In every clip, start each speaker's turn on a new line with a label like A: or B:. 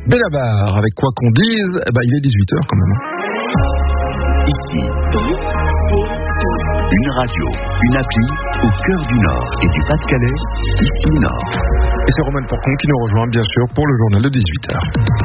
A: Bellabar, avec quoi qu'on dise, il est 18h quand même.
B: Ici, une radio, une appli au cœur du Nord et du Pas-de-Calais, ici Nord.
A: Et c'est Romain Porcon qui nous rejoint bien sûr pour le journal de 18h.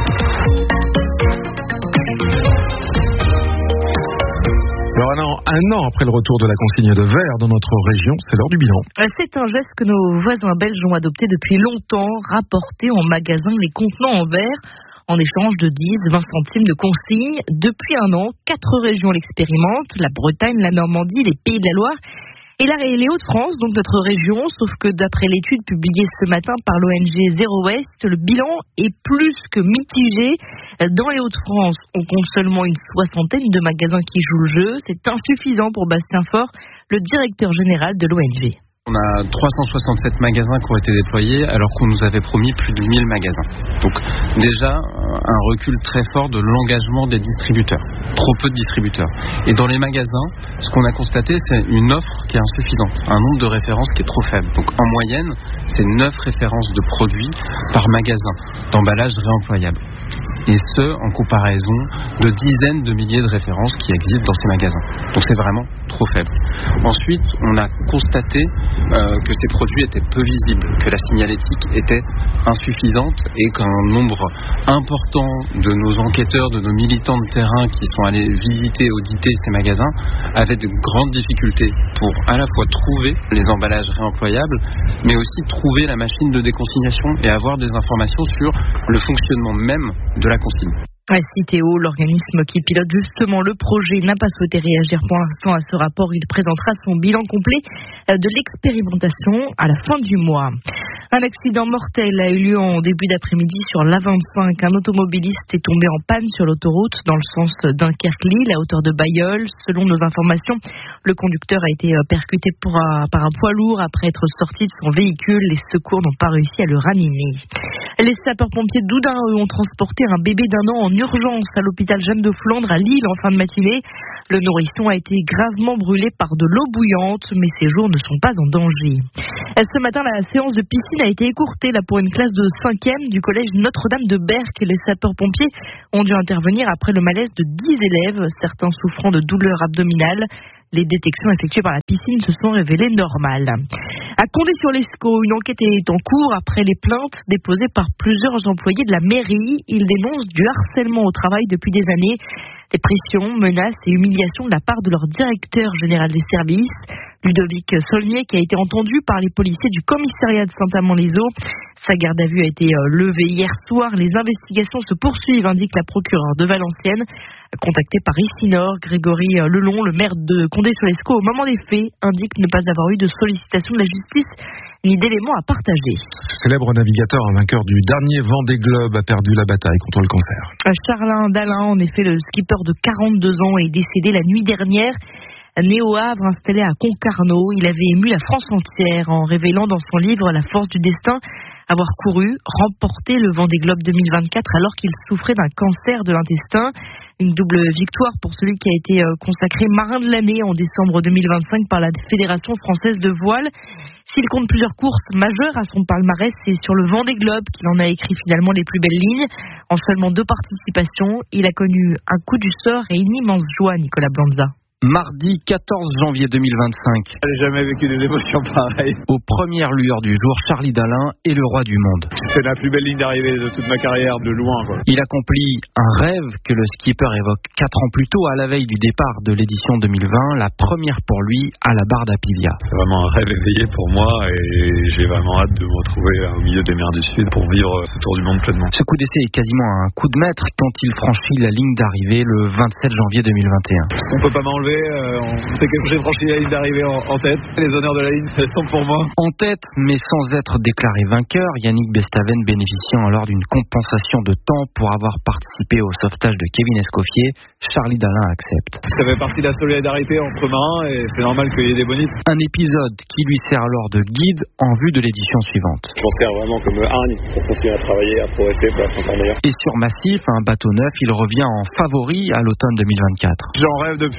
A: Alors un an après le retour de la consigne de verre dans notre région, c'est l'heure du bilan.
C: C'est un geste que nos voisins belges ont adopté depuis longtemps, rapporter en magasin les contenants en verre en échange de 10-20 centimes de consigne. Depuis un an, 4 régions l'expérimentent, la Bretagne, la Normandie, les Pays de la Loire et les Hauts-de-France, donc notre région, sauf que d'après l'étude publiée ce matin par l'ONG Zero Waste, le bilan est plus que mitigé. Dans les Hauts-de-France, on compte seulement une 60aine de magasins qui jouent le jeu. C'est insuffisant pour Bastien Faure, le directeur général de l'ONG.
D: On a 367 magasins qui ont été déployés alors qu'on nous avait promis plus de 1000 magasins. Donc déjà, un recul très fort de l'engagement des distributeurs. Trop peu de distributeurs. Et dans les magasins, ce qu'on a constaté, c'est une offre qui est insuffisante. Un nombre de références qui est trop faible. Donc en moyenne, c'est 9 références de produits par magasin d'emballage réemployable. Et ce, en comparaison de dizaines de milliers de références qui existent dans ces magasins. Donc c'est vraiment trop faible. Ensuite, on a constaté que ces produits étaient peu visibles, que la signalétique était insuffisante et qu'un nombre important de nos enquêteurs, de nos militants de terrain qui sont allés visiter, auditer ces magasins, avaient de grandes difficultés pour à la fois trouver les emballages réemployables, mais aussi trouver la machine de déconsignation et avoir des informations sur le fonctionnement même de la consigne.
C: Citeo, l'organisme qui pilote justement le projet, n'a pas souhaité réagir pour l'instant à ce rapport. Il présentera son bilan complet de l'expérimentation à la fin du mois. Un accident mortel a eu lieu en début d'après-midi sur l'A25. Un automobiliste est tombé en panne sur l'autoroute dans le sens Dunkerque-Lille à hauteur de Bailleul. Selon nos informations, le conducteur a été percuté par un poids lourd après être sorti de son véhicule. Les secours n'ont pas réussi à le ranimer. Les sapeurs-pompiers d'Oudun ont transporté un bébé d'1 an en urgence à l'hôpital Jeanne de Flandre à Lille en fin de matinée. Le nourrisson a été gravement brûlé par de l'eau bouillante, mais ses jours ne sont pas en danger. Ce matin, la séance de piscine a été écourtée pour une classe de 5e du collège Notre-Dame de Berck. Les sapeurs-pompiers ont dû intervenir après le malaise de 10 élèves, certains souffrant de douleurs abdominales. Les détections effectuées par la piscine se sont révélées normales. À Condé-sur-l'Escaut, une enquête est en cours après les plaintes déposées par plusieurs employés de la mairie. Ils dénoncent du harcèlement au travail depuis des années, des pressions, menaces et humiliations de la part de leur directeur général des services, Ludovic Saulnier, qui a été entendu par les policiers du commissariat de Saint-Amand-les-Eaux. Sa garde à vue a été levée hier soir. Les investigations se poursuivent, indique la procureure de Valenciennes. Contacté par ici Nord, Grégory Lelon, le maire de Condé-sur-l'Escaut, au moment des faits, indique ne pas avoir eu de sollicitation de la justice ni d'éléments à partager.
A: Ce célèbre navigateur, vainqueur du dernier Vendée Globe, a perdu la bataille contre le cancer.
C: Charlin Dalin, en effet, le skipper de 42 ans, est décédé la nuit dernière. Né au Havre, installé à Concarneau, il avait ému la France entière en révélant dans son livre La force du destin avoir couru, remporté le Vendée Globe 2024 alors qu'il souffrait d'un cancer de l'intestin. Une double victoire pour celui qui a été consacré marin de l'année en décembre 2025 par la Fédération française de voile. S'il compte plusieurs courses majeures à son palmarès, c'est sur le Vendée Globe qu'il en a écrit finalement les plus belles lignes. En seulement 2 participations, il a connu un coup du sort et une immense joie, Nicolas Blanza.
E: Mardi 14 janvier 2025.
F: Je n'ai jamais vécu des émotions pareilles.
E: Aux premières lueurs du jour, Charlie Dalin est le roi du monde.
F: C'est la plus belle ligne d'arrivée de toute ma carrière, de loin, quoi.
E: Il accomplit un rêve que le skipper évoque 4 ans plus tôt, à la veille du départ de l'édition 2020, la première pour lui à la barre d'Apilia.
F: C'est vraiment un rêve éveillé pour moi et j'ai vraiment hâte de me retrouver au milieu des mers du Sud pour vivre ce tour du monde pleinement.
E: Ce coup d'essai est quasiment un coup de maître quand il franchit la ligne d'arrivée le 27 janvier 2021.
F: On peut pas m'enlever. C'est que j'ai franchi la ligne d'arrivée en tête. Les honneurs de la ligne sont pour moi.
E: En tête, mais sans être déclaré vainqueur, Yannick Bestaven bénéficiant alors d'une compensation de temps pour avoir participé au sauvetage de Kevin Escoffier, Charlie Dalin accepte.
F: Ça fait partie de la solidarité entre marins et c'est normal qu'il y ait des bonus.
E: Un épisode qui lui sert alors de guide en vue de l'édition suivante.
F: Je m'en sers vraiment comme hargne pour continuer à travailler, à progresser, pour être encore meilleur.
E: Et sur Massif, un bateau neuf, il revient en favori à l'automne 2024.
F: J'en rêve depuis le lendemain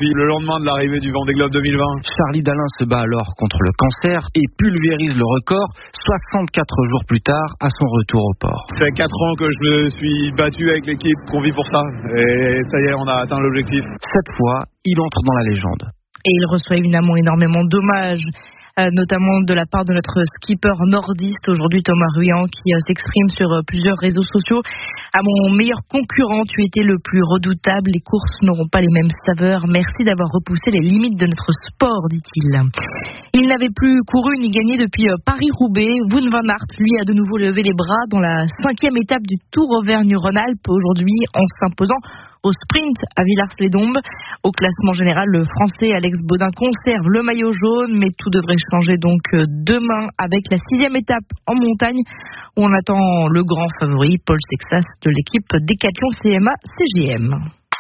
F: lendemain de l'arrivée du Vendée Globe 2020.
E: Charlie Dalin se bat alors contre le cancer et pulvérise le record 64 jours plus tard à son retour au port.
F: Ça fait 4 ans que je me suis battu avec l'équipe, qu'on vit pour ça. Et ça y est, on a atteint l'objectif.
E: Cette fois, il entre dans la légende.
C: Et il reçoit évidemment énormément d'hommages, notamment de la part de notre skipper nordiste aujourd'hui, Thomas Ruyant, qui s'exprime sur plusieurs réseaux sociaux. À mon meilleur concurrent, tu étais le plus redoutable. Les courses n'auront pas les mêmes saveurs. Merci d'avoir repoussé les limites de notre sport, dit-il. Il n'avait plus couru ni gagné depuis Paris-Roubaix. Wout van Aert, lui, a de nouveau levé les bras dans la 5e étape du Tour Auvergne-Rhône-Alpes aujourd'hui en s'imposant au sprint à Villars-les-Dombes. Au classement général, le Français Alex Baudin conserve le maillot jaune, mais tout devrait changer donc demain avec la 6e étape en montagne où on attend le grand favori, Paul Sexas de l'équipe Decathlon CMA-CGM.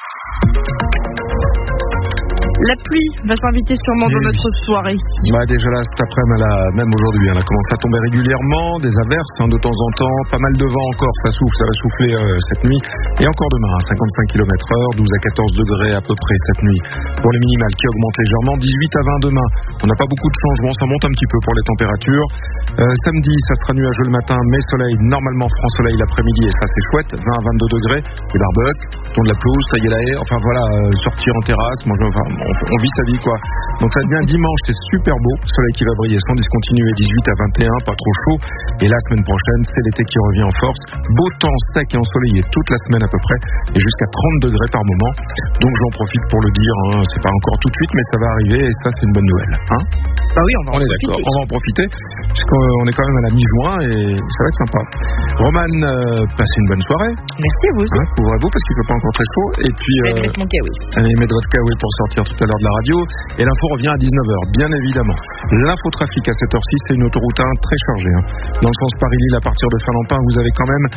C: La pluie va s'inviter sûrement dans notre soirée.
A: Déjà là, cet après-midi, même aujourd'hui, elle a commencé à tomber régulièrement, des averses de temps en temps, pas mal de vent encore, ça va souffler cette nuit, et encore demain, 55 km/h, 12 à 14 degrés à peu près cette nuit. Pour les minimales qui augmentent légèrement, 18 à 20 demain. On n'a pas beaucoup de changements, ça monte un petit peu pour les températures. Samedi, ça sera nuageux le matin, mais soleil, normalement franc soleil l'après-midi, et ça c'est chouette, 20 à 22 degrés, des barbecues, tourne de la pelouse, tailler la haie, enfin voilà, sortir en terrasse, manger, on vit sa vie quoi. Donc ça devient dimanche, c'est super beau, soleil qui va briller sans discontinuer, 18 à 21, pas trop chaud. Et la semaine prochaine, c'est l'été qui revient en force. Beau temps sec et ensoleillé toute la semaine à peu près, et jusqu'à 30 degrés par moment. Donc j'en profite pour le dire, c'est pas encore tout de suite, mais ça va arriver et ça c'est une bonne nouvelle.
C: Bah oui, on est
A: d'accord, on va en profiter, puisqu'on est quand même à la mi-juin et ça va être sympa. Romane, passez une bonne soirée.
C: Merci à vous aussi.
A: Couvrez-vous parce qu'il ne fait pas encore très chaud. Et puis, mettez votre kawaii pour sortir tout à l'heure de la radio. Et l'info revient à 19h, bien évidemment. L'infotrafic à cette heure-ci, c'est une autoroute 1 très chargée. Dans le sens Paris-Lille, à partir de Finlampin, vous avez quand même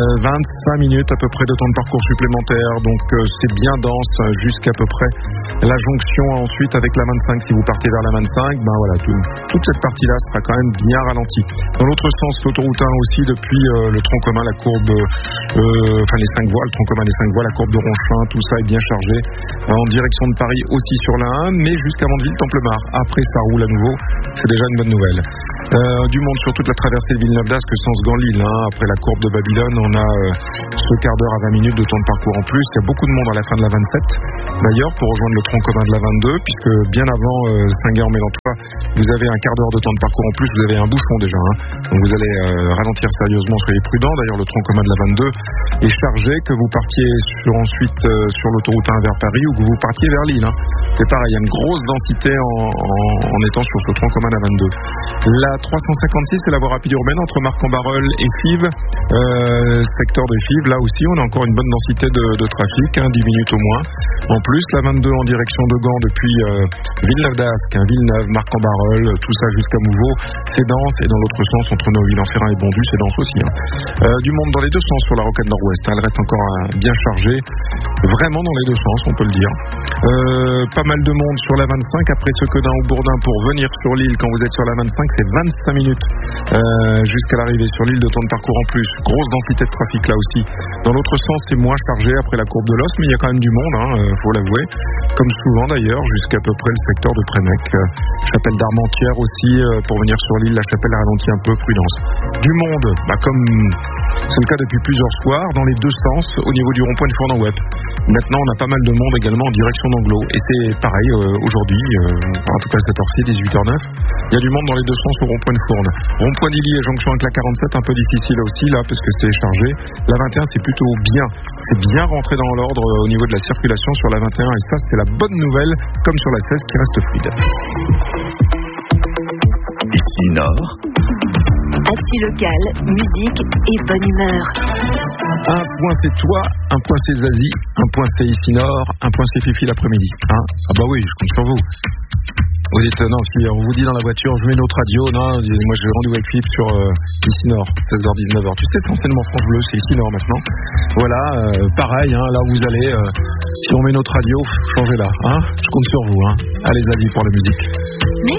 A: 25 minutes à peu près de temps de parcours supplémentaire. Donc c'est bien dense jusqu'à peu près la jonction ensuite avec la 25. Si vous partez vers la 25, voilà, toute cette partie-là sera quand même bien ralentie. Dans l'autre sens, l'autoroute 1 aussi, depuis le tronc commun, la courbe, les 5 voies, le tronc commun des 5 voies, la courbe de Ronchin, tout ça est bien chargé. En direction de Paris aussi sur la 1, mais jusqu'à Mandeville-Templemar. Après, ça roule à nouveau. C'est déjà une bonne nouvelle. Du monde sur toute la traversée de Villeneuve-d'Ascq, sens Gand-Lille. Après la courbe de Babylone, on a ce quart d'heure à 20 minutes de temps de parcours en plus. Il y a beaucoup de monde à la fin de la 27, d'ailleurs, pour rejoindre le tronc commun de la 22, puisque bien avant Saint-Guerre-en-Mélantois, vous avez un quart d'heure de temps de parcours en plus. Vous avez un bouchon déjà. Donc vous allez ralentir sérieusement, soyez prudents. D'ailleurs, le tronc commun de la 22 est chargé, que vous partiez ensuite sur l'autoroute 1 vers Paris ou que vous partiez vers Lille. C'est pareil, il y a une grosse densité en étant sur ce tronc commun à 22. La 356, c'est la voie rapide urbaine entre Marc-en-Barœul et Fives. Secteur de Fives, là aussi, on a encore une bonne densité de trafic, 10 minutes au moins. En plus, la 22 en direction de Gand depuis Villeneuve-d'Ascq, Villeneuve, Marc-en-Barœul, tout ça jusqu'à Mouveau, c'est dense. Et dans l'autre sens, entre Neuville-en-Ferrain et Bondu, c'est dense aussi. Du monde dans les deux sens sur la rocade nord-ouest. Elle reste encore bien chargée, vraiment dans les deux sens, on peut le dire. Pas mal de monde sur la 25, après Sequedin ou Bourdin pour venir sur l'île. Quand vous êtes sur la 25, c'est 25 minutes jusqu'à l'arrivée sur l'île de temps de parcours en plus. Grosse densité de trafic là aussi. Dans l'autre sens, c'est moins chargé après la courbe de l'Os, mais il y a quand même du monde, faut l'avouer. Comme souvent d'ailleurs, jusqu'à peu près le secteur de Prémec. Chapelle d'Armentières aussi, pour venir sur l'île, la chapelle ralentit un peu, prudence. Du monde, comme c'est le cas depuis plusieurs soirs, dans les deux sens, au niveau du rond-point de Fournin-Web. Maintenant, on a pas mal de monde également en direction d'Anglo. Et c'est pareil aujourd'hui, en tout cas à cette heure-ci, 18h09. Il y a du monde dans les deux sens au rond-point de Fournes. Rond-point d'Illy et jonction avec la 47, un peu difficile aussi là, parce que c'est chargé. La 21, c'est plutôt bien. C'est bien rentré dans l'ordre au niveau de la circulation sur la 21. Et ça, c'est la bonne nouvelle, comme sur la 16 qui reste fluide.
B: Ici Nord.
G: Actu local, musique et bonne humeur.
A: Un point c'est toi, un point c'est Zazie, un point c'est Ici Nord, un point c'est Fifi l'après-midi. Ah bah oui, je compte sur vous. Vous dites non, si on vous dit dans la voiture, je mets notre radio, non, moi j'ai rendez-vous avec Philippe sur Ici Nord, 16h, 19h. Tu sais, c'est anciennement France Bleu, c'est Ici Nord maintenant. Voilà, pareil, là où vous allez, si on met notre radio, changez-la, je compte sur vous. Allez Zazie pour la musique.